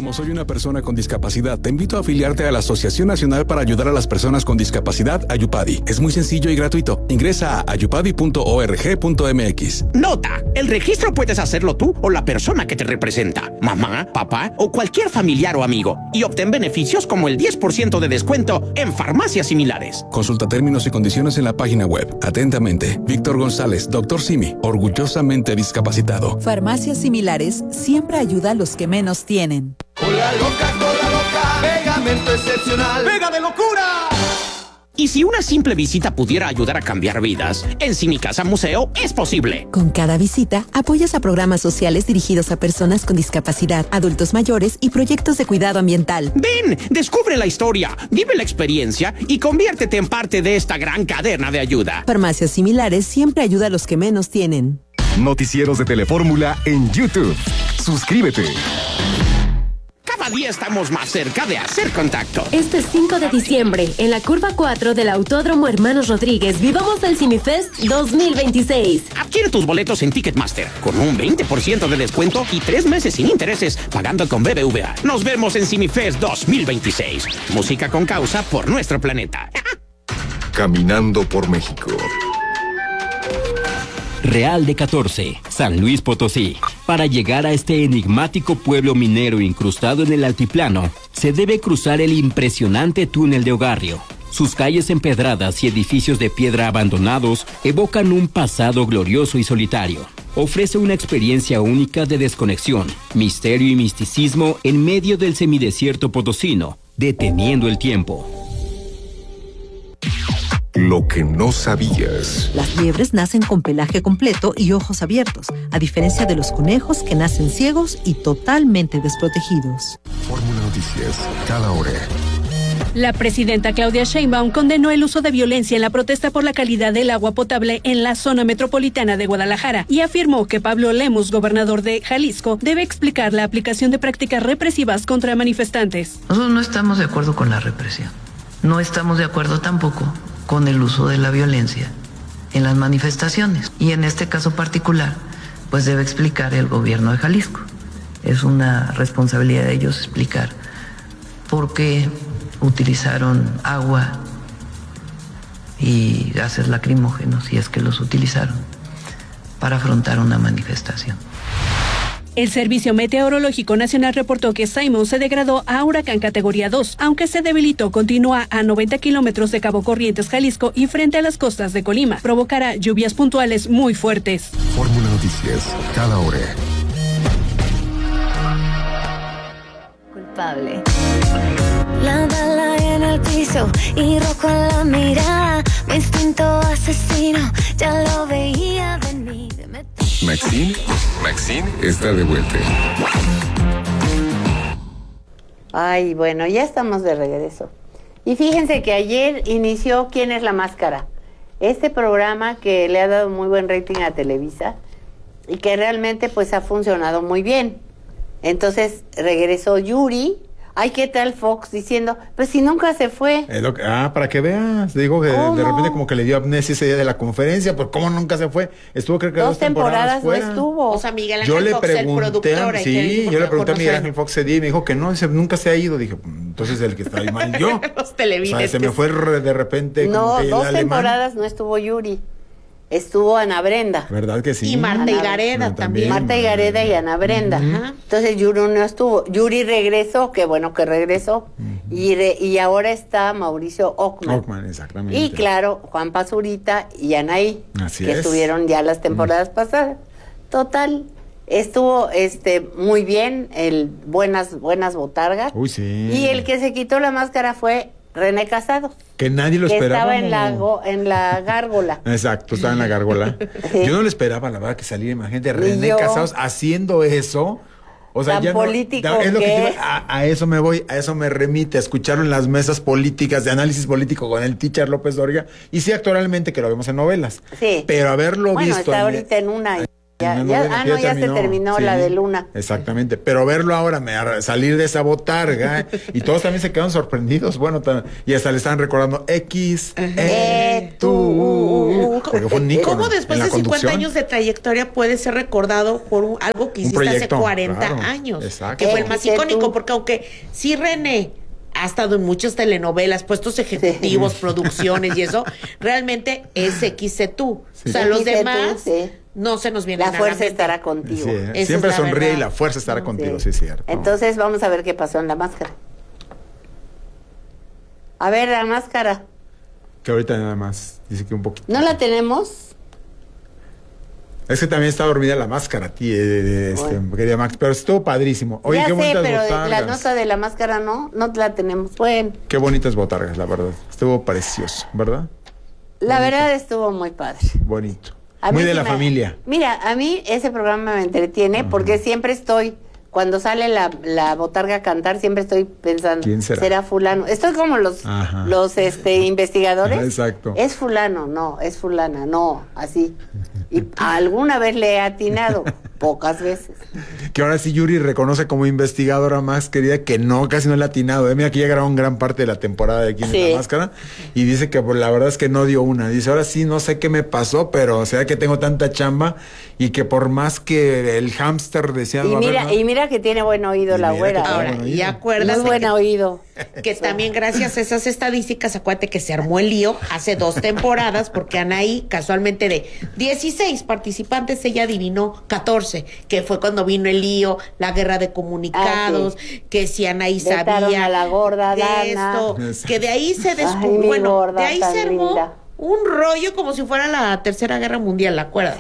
Como soy una persona con discapacidad, te invito a afiliarte a la Asociación Nacional para Ayudar a las Personas con Discapacidad, Ayupadi. Es muy sencillo y gratuito. Ingresa a ayupadi.org.mx. Nota: el registro puedes hacerlo tú o la persona que te representa, mamá, papá o cualquier familiar o amigo, y obtén beneficios como el 10% de descuento en farmacias similares. Consulta términos y condiciones en la página web. Atentamente, Víctor González, Dr. Simi, orgullosamente discapacitado. Farmacias similares siempre ayuda a los que menos tienen. Cola loca, pegamento excepcional, ¡pega de locura! Y si una simple visita pudiera ayudar a cambiar vidas, en Simicasa Museo es posible. Con cada visita, apoyas a programas sociales dirigidos a personas con discapacidad, adultos mayores y proyectos de cuidado ambiental. Ven, descubre la historia, vive la experiencia y conviértete en parte de esta gran cadena de ayuda. Farmacias similares siempre ayuda a los que menos tienen. Noticieros de Telefórmula en YouTube. Suscríbete. Cada día estamos más cerca de hacer contacto. Este 5 de diciembre, en la curva 4 del Autódromo Hermanos Rodríguez, vivamos el CineFest 2026. Adquiere tus boletos en Ticketmaster con un 20% de descuento y 3 meses sin intereses pagando con BBVA. Nos vemos en CineFest 2026. Música con causa por nuestro planeta. Caminando por México. Real de 14, San Luis Potosí. Para llegar a este enigmático pueblo minero incrustado en el altiplano, se debe cruzar el impresionante túnel de Ogarrio. Sus calles empedradas y edificios de piedra abandonados evocan un pasado glorioso y solitario. Ofrece una experiencia única de desconexión, misterio y misticismo en medio del semidesierto potosino, deteniendo el tiempo. Lo que no sabías. Las liebres nacen con pelaje completo y ojos abiertos, a diferencia de los conejos que nacen ciegos y totalmente desprotegidos. Fórmula Noticias, cada hora. La presidenta Claudia Sheinbaum condenó el uso de violencia en la protesta por la calidad del agua potable en la zona metropolitana de Guadalajara y afirmó que Pablo Lemus, gobernador de Jalisco, debe explicar la aplicación de prácticas represivas contra manifestantes. Nosotros no estamos de acuerdo con la represión. No estamos de acuerdo tampoco con el uso de la violencia en las manifestaciones. Y en este caso particular, pues debe explicar el gobierno de Jalisco. Es una responsabilidad de ellos explicar por qué utilizaron agua y gases lacrimógenos, si es que los utilizaron, para afrontar una manifestación. El Servicio Meteorológico Nacional reportó que Simon se degradó a huracán categoría 2, aunque se debilitó, continúa a 90 kilómetros de Cabo Corrientes, Jalisco, y frente a las costas de Colima. Provocará lluvias puntuales muy fuertes. Fórmula Noticias, cada hora. Culpable. La bala en el piso y rojo en la mirada. Mi instinto asesino ya lo veía venir. Maxine está de vuelta. Ay, bueno, ya estamos de regreso. Y fíjense que ayer inició ¿Quién es la máscara? Este programa que le ha dado muy buen rating a Televisa y que realmente pues ha funcionado muy bien. Entonces regresó Yuri. Ay, ¿qué tal Fox? Diciendo, pues si nunca se fue. Para que veas. Digo que ¿cómo? De repente como que le dio amnesia ese día de la conferencia, pues ¿cómo nunca se fue? Estuvo creo que 2 temporadas fuera. No estuvo. O sea, Miguel Ángel Fox, el productor. Yo le pregunté a Miguel Ángel Fox ese día y me dijo que no, nunca se ha ido. Dije, entonces el que está ahí mal yo. Los televidentes. O sea, se me fue de repente. No, como que 2 temporadas no estuvo Yuri. Estuvo Ana Brenda. ¿Verdad que sí? Y Marta Higareda también. Marta Higareda y Ana Brenda. Entonces Yuri no estuvo. Yuri regresó, qué bueno que regresó. Y ahora está Mauricio Ockman. Exactamente. Y claro, Juan Pazurita y Anaí, que estuvieron ya las temporadas pasadas. Total, estuvo muy bien, buenas botargas. Uy, sí. Y el que se quitó la máscara fue René Casado. Que nadie lo esperaba. Estaba en la gárgola. Exacto, estaba en la gárgola. Yo no le esperaba, la verdad, que saliera, imagínate, René Casados haciendo eso. O sea, tan ya político no, es lo que es. a eso me voy, a eso me remite, a escucharlo en las mesas políticas, de análisis político con el teacher López Dóriga, y sí, actualmente, que lo vemos en novelas. Sí. Pero haberlo visto. Está ahorita en una. Ya se terminó la de Luna. Exactamente, pero verlo ahora salir de esa botarga y todos también se quedan sorprendidos, bueno, y hasta le están recordando tú, porque fue un ícono. ¿Cómo después de 50 años de trayectoria puede ser recordado por algo que hiciste hace 40 años? Exacto. Que fue el más icónico, porque aunque sí René ha estado en muchas telenovelas, puestos ejecutivos, producciones y eso, realmente es XC tú. O sea, los demás no se nos viene. La fuerza estará contigo. Siempre sonríe y la fuerza estará contigo, sí es cierto. Entonces vamos a ver qué pasó en La Máscara. A ver, La Máscara. Que ahorita nada más, dice que un poquito. ¿No la tenemos? Es que también está dormida La Máscara, querida Max, pero estuvo padrísimo. Oye, ya qué bonitas pero botargas. La nota de La Máscara no la tenemos. Bueno. Qué bonitas botargas, la verdad. Estuvo precioso, ¿verdad? La verdad estuvo muy padre. Bonito. Muy de la familia. Mira, a mí ese programa me entretiene porque siempre estoy, cuando sale la botarga a cantar, siempre estoy pensando, ¿quién será fulano? Estoy como los investigadores. Exacto. Es fulano, no, es fulana, no, así. Y alguna vez le he atinado, pocas veces. Que ahora sí Yuri reconoce como investigadora más querida que no, casi no le ha atinado. Mira que ya grabaron gran parte de la temporada de aquí en La Máscara y dice que la verdad es que no dio una. Dice, ahora sí no sé qué me pasó, pero o sea que tengo tanta chamba y que por más que el hámster decía... Y mira que tiene buen oído la güera. Ahora, y acuérdate muy buen oído. Que también gracias a esas estadísticas, acuérdate que se armó el lío hace 2 temporadas, porque Anaí, casualmente de 16 participantes, ella adivinó 14, que fue cuando vino el lío, la guerra de comunicados, que si Anaí sabía a la gorda de Dana. esto, que de ahí se descubrió, bueno, de ahí se armó un rollo como si fuera la Tercera Guerra Mundial, ¿la acuerdas?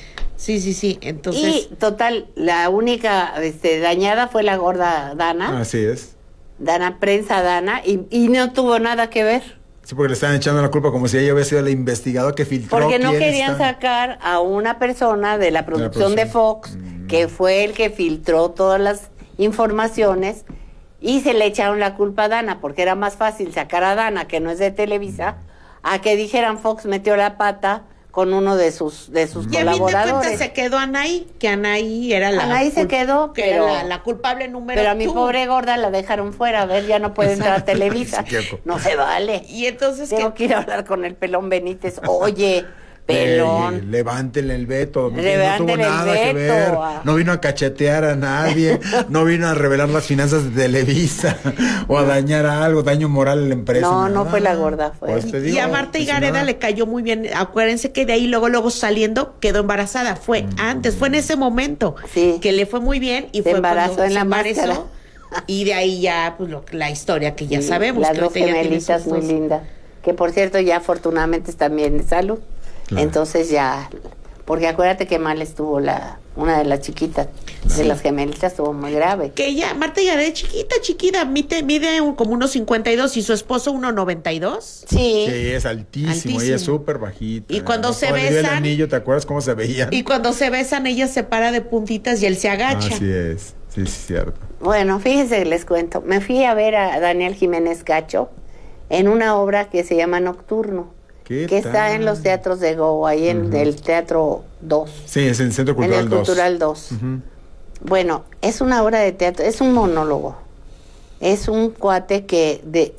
Sí, entonces... Y total, la única dañada fue la gorda Dana. Así es. Prensa Dana, y no tuvo nada que ver. Sí, porque le estaban echando la culpa como si ella hubiera sido la investigadora que filtró. Porque no querían sacar a una persona de la producción de Fox, que fue el que filtró todas las informaciones, y se le echaron la culpa a Dana, porque era más fácil sacar a Dana, que no es de Televisa, a que dijeran Fox metió la pata con uno de sus colaboradores. Y a fin de cuentas se quedó Anaí, que Anaí era se quedó, pero era la culpable número 2. Pero a mi pobre gorda la dejaron fuera, a ver, ya no puede entrar a Televisa. No se vale. Y entonces tengo que ir a hablar con el Pelón Benítez. Oye, Pelón. Levántenle el veto. No tuvo nada que ver. No vino a cachetear a nadie. No vino a revelar las finanzas de Televisa o a dañar algo, daño moral a la empresa. No fue la gorda. Y a Marta Higareda le cayó muy bien. Acuérdense que de ahí luego saliendo quedó embarazada. Fue antes, fue en ese momento que le fue muy bien y se fue embarazó cuando en la Máscara. Y de ahí ya, pues la historia que ya sabemos. Las dos gemelitas muy lindas. Que por cierto, ya afortunadamente están bien de salud. Claro. Entonces ya, porque acuérdate que mal estuvo una de las chiquitas, de las gemelitas, estuvo muy grave. Que ella, Marta Higareda, chiquita, mide como 1.52 y su esposo 1.92. Sí, es altísimo, ella es súper bajita. Y cuando se besan... el anillo, ¿te acuerdas cómo se veían? Y cuando se besan, ella se para de puntitas y él se agacha. Así es, sí, es cierto. Bueno, fíjense, les cuento, me fui a ver a Daniel Jiménez Cacho en una obra que se llama Nocturno. Que está en los teatros de Go, ahí en el Teatro 2. Sí, es en el Centro Cultural 2. En el Cultural 2. Bueno, es una obra de teatro, es un monólogo. Es un cuate que,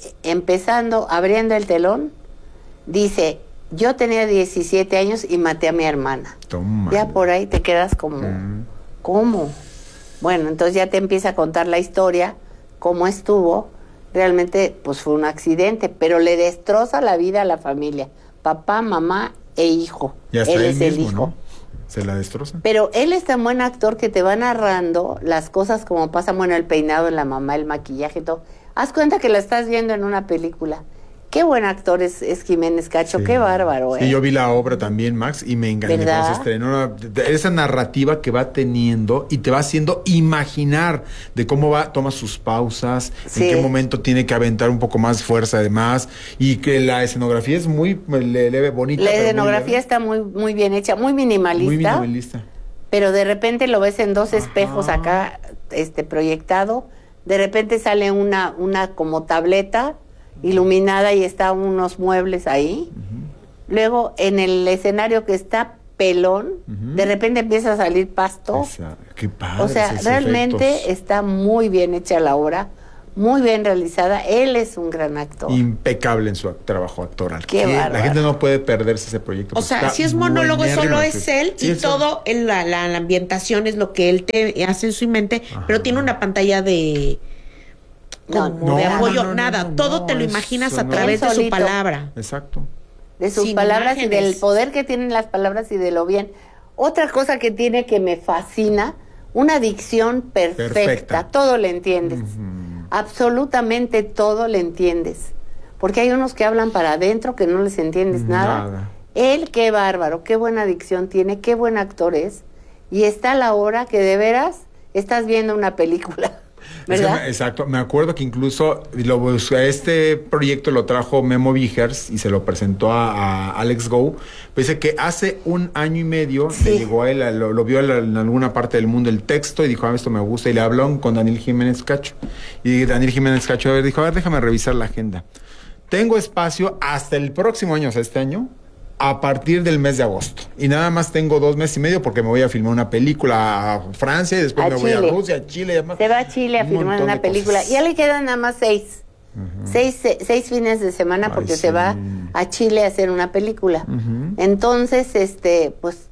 abriendo el telón, dice, yo tenía 17 años y maté a mi hermana. Toma. Ya por ahí te quedas como, ¿cómo? Bueno, entonces ya te empieza a contar la historia, cómo estuvo. Realmente, pues fue un accidente, pero le destroza la vida a la familia. Papá, mamá e hijo. Y hasta él es mismo, el hijo. ¿no? Se la destroza. Pero él es tan buen actor que te va narrando las cosas como pasan, bueno, el peinado en la mamá, el maquillaje y todo. Haz cuenta que la estás viendo en una película. Qué buen actor es Jiménez Cacho, qué bárbaro, Sí, yo vi la obra también, Max, y me engañé con ese estreno. Esa narrativa que va teniendo y te va haciendo imaginar de cómo toma sus pausas, en qué momento tiene que aventar un poco más fuerza además, y que la escenografía es muy leve, bonita. La escenografía está muy bien hecha, muy minimalista. Muy minimalista. Pero de repente lo ves en dos espejos acá, proyectado. De repente sale una como tableta iluminada y está unos muebles ahí. Luego en el escenario que está pelón, de repente empieza a salir pasto. Qué padre. O sea, realmente está muy bien hecha la obra, muy bien realizada. Él es un gran actor. Impecable en su trabajo actoral. Qué la gente no puede perderse ese proyecto. O sea, si es monólogo, solo es él y todo la ambientación es lo que él te hace en su mente, pero tiene una pantalla de apoyo, todo te lo imaginas a través de su palabra. Exacto. De sus palabras y del poder que tienen las palabras y de lo bien. Otra cosa que tiene que me fascina, una dicción perfecta. Todo le entiendes. Absolutamente todo le entiendes. Porque hay unos que hablan para adentro que no les entiendes nada. Él, qué bárbaro, qué buena dicción tiene, qué buen actor es. Y está a la hora que de veras estás viendo una película. ¿Verdad? Exacto, me acuerdo que incluso este proyecto lo trajo Memo Vigers y se lo presentó a Alex Go. Dice que hace 1 año y medio le llegó a él, lo vio en alguna parte del mundo el texto y dijo, esto me gusta, y le habló con Daniel Jiménez Cacho. Y Daniel Jiménez Cacho dijo, déjame revisar la agenda. Tengo espacio hasta el próximo año, o sea, este año, a partir del mes de agosto. Y nada más tengo 2 meses y medio porque me voy a filmar una película a Francia y después voy a Rusia, a Chile y demás. Se va a Chile a filmar una película. Ya le quedan nada más 6. 6 fines de semana porque se va a Chile a hacer una película. Entonces, pues,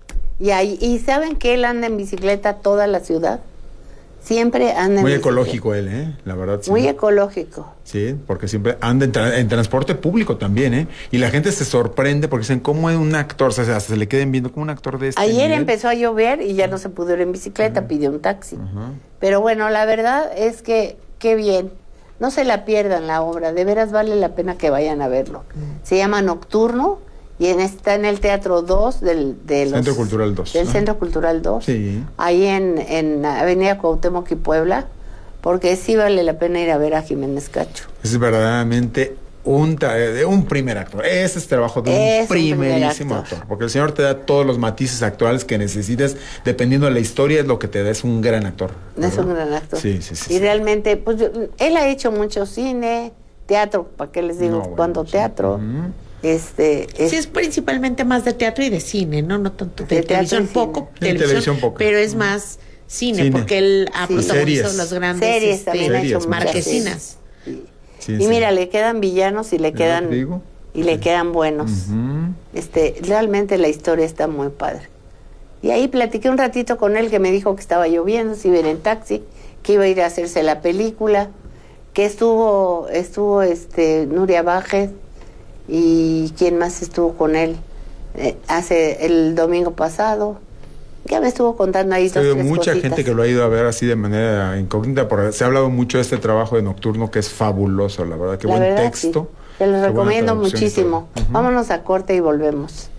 y ¿saben que él anda en bicicleta toda la ciudad? Siempre anda en muy ecológico él, la verdad. Sí. Muy ecológico. Sí, porque siempre anda en transporte público también, y la gente se sorprende porque dicen, ¿cómo es un actor? O sea, hasta se le queden viendo como un actor de este Ayer nivel. Empezó a llover y ya no se pudo ir en bicicleta, pidió un taxi. Pero bueno, la verdad es que, qué bien. No se la pierdan la obra, de veras vale la pena que vayan a verlo. Se llama Nocturno y está en el Teatro 2 del Centro Cultural 2. Del Centro Cultural 2. Sí. Ahí en Avenida Cuauhtémoc y Puebla, porque sí vale la pena ir a ver a Jiménez Cacho. Es verdaderamente un primer actor. Ese es trabajo de un primerísimo actor. Porque el señor te da todos los matices actuales que necesitas, dependiendo de la historia, es lo que te da, es un gran actor. Es un gran actor. Sí. Y realmente, pues él ha hecho mucho cine, teatro, ¿para qué les digo? Cuando teatro. Sí, es principalmente más de teatro y de cine, no tanto de televisión, televisión poco, pero es más cine. Porque él ha protagonizado las grandes series, también ha hecho marquesinas. Y mira, le quedan villanos y le quedan buenos. Realmente la historia está muy padre. Y ahí platiqué un ratito con él, que me dijo que estaba lloviendo, se iba a ir en taxi, que iba a ir a hacerse la película, que estuvo Nuria Bajes. ¿Y quién más estuvo con él? Hace el domingo pasado. Ya me estuvo contando ahí. Ha habido mucha gente que lo ha ido a ver así de manera incógnita, porque se ha hablado mucho de este trabajo de Nocturno, que es fabuloso, la verdad. Qué buen texto. Sí. Te lo recomiendo muchísimo. Vámonos a corte y volvemos.